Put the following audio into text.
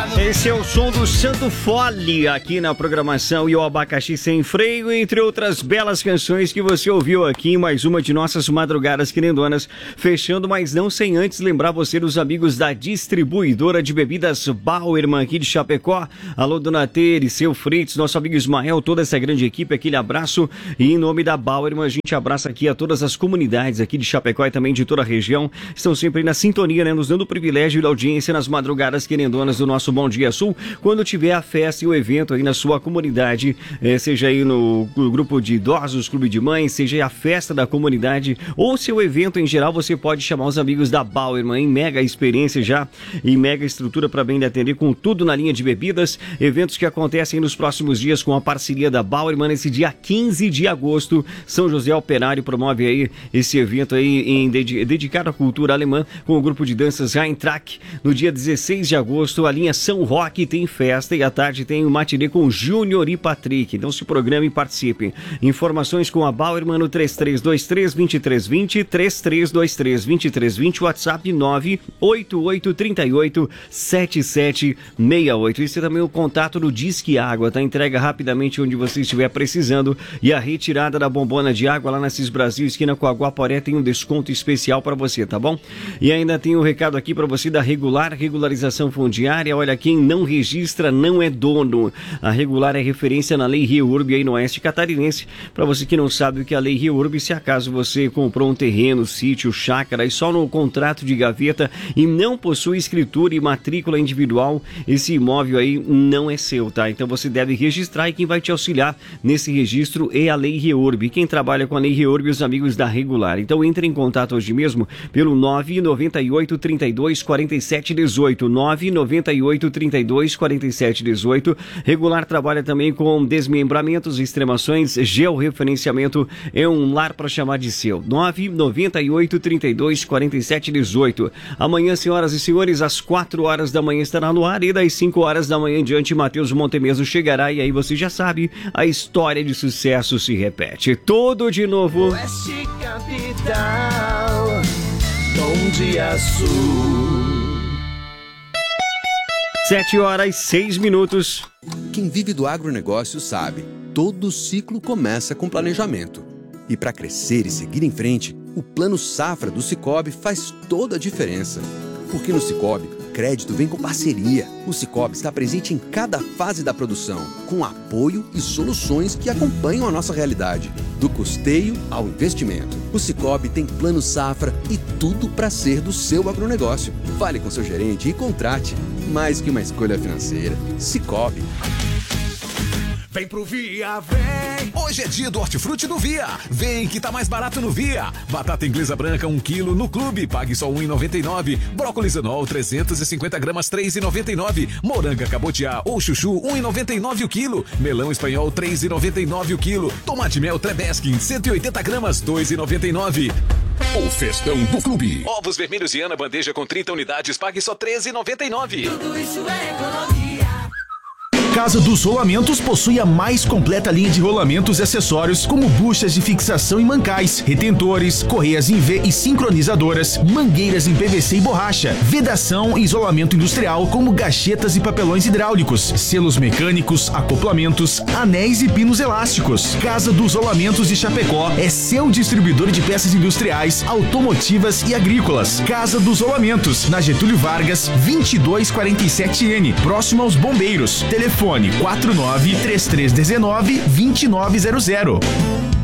Esse é o som do Santo Fole aqui na programação e o Abacaxi Sem Freio, entre outras belas canções que você ouviu aqui em mais uma de nossas madrugadas querendonas, fechando, mas não sem antes lembrar você dos amigos da distribuidora de bebidas Bauerman aqui de Chapecó. Alô, Dona Tere, seu Freitas, nosso amigo Ismael, toda essa grande equipe, aquele abraço. E em nome da Bauerman, a gente abraça aqui a todas as comunidades aqui de Chapecó e também de toda a região. Estão sempre aí na sintonia, né? Nos dando o privilégio da audiência nas madrugadas querendonas do nosso Bom Dia Sul, quando tiver a festa e o evento aí na sua comunidade, seja aí no grupo de idosos, clube de mães, seja aí a festa da comunidade ou seu evento em geral, você pode chamar os amigos da Bauerman, em mega experiência já e mega estrutura para bem lhe atender com tudo na linha de bebidas, eventos que acontecem nos próximos dias com a parceria da Bauerman. Nesse dia 15 de agosto, São José Operário promove aí esse evento aí dedicado à cultura alemã com o grupo de danças Eintracht. No dia 16 de agosto, a linha São Roque tem festa e à tarde tem o matinê com Júnior e Patrick. Então se programe e participe. Informações com a Bauerman no 3323-2320, 3323-2320, WhatsApp 98838-7768. Esse é também o contato do Disque Água, tá? Entrega rapidamente onde você estiver precisando e a retirada da bombona de água lá na Cis Brasil, esquina com a Guaporé, tem um desconto especial para você, tá bom? E ainda tem um recado aqui para você da regularização fundiária. Olha, quem não registra não é dono. A Regular é referência na Lei REURB aí no Oeste Catarinense. Para você que não sabe o que é a Lei REURB, se acaso você comprou um terreno, sítio, chácara e só no contrato de gaveta e não possui escritura e matrícula individual, esse imóvel aí não é seu, tá? Então você deve registrar e quem vai te auxiliar nesse registro é a Lei REURB. Quem trabalha com a Lei REURB, os amigos da Regular. Então entre em contato hoje mesmo pelo 998 32 47 18, 998 32 47 18. Regular trabalha também com desmembramentos, extremações, georreferenciamento, é um lar para chamar de seu. 998 32 47 18. Amanhã, senhoras e senhores, às 4 horas da manhã estará no ar e das 5 horas da manhã em diante, Matheus Montemeso chegará e aí você já sabe, a história de sucesso se repete. Tudo de novo. Oeste Capital, Bom Dia Sul. 7h06. Quem vive do agronegócio sabe, todo ciclo começa com planejamento. E para crescer e seguir em frente, o Plano Safra do Sicoob faz toda a diferença. Porque no Sicoob, crédito vem com parceria. O Sicoob está presente em cada fase da produção, com apoio e soluções que acompanham a nossa realidade, do custeio ao investimento. O Sicoob tem Plano Safra e tudo para ser do seu agronegócio. Fale com seu gerente e contrate. Mais que uma escolha financeira, Sicoob. Vem pro Via, vem! Hoje é dia do hortifruti do Via. Vem que tá mais barato no Via. Batata inglesa branca 1 kg no clube, pague só R$ 1,99. Brócolis anol 350 gramas R$ 3,99. Moranga cabotiá ou chuchu R$ 1,99 o quilo. Melão espanhol R$ 3,99 o quilo. Tomate mel Trebeskin 180 gramas R$ 2,99. O festão do clube. Ovos vermelhos Viana bandeja com 30 unidades, pague só R$ 13,99. Tudo isso é economia. Casa dos Rolamentos possui a mais completa linha de rolamentos e acessórios, como buchas de fixação e mancais, retentores, correias em V e sincronizadoras, mangueiras em PVC e borracha, vedação e isolamento industrial, como gachetas e papelões hidráulicos, selos mecânicos, acoplamentos, anéis e pinos elásticos. Casa dos Rolamentos de Chapecó é seu distribuidor de peças industriais, automotivas e agrícolas. Casa dos Rolamentos, na Getúlio Vargas, 2247N, próximo aos Bombeiros. Telefone 49-3319-2900.